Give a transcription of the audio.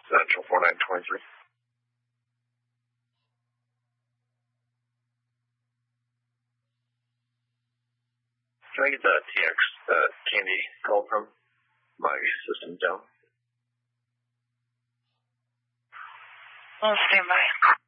Central 4923. Can I get the TX that Candy called from? My system's down. I'll stand by.